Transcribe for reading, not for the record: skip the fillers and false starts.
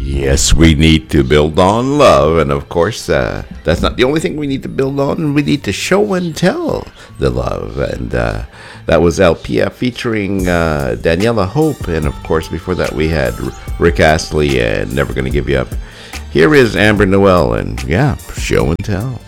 Yes, we need to build on love, and of course, that's not the only thing we need to build on. We need to show and tell the love, and that was LPF featuring Daniela Hope, and of course, before that, we had Rick Astley and Never Gonna Give You Up. Here is Amber Noel, and yeah, show and tell.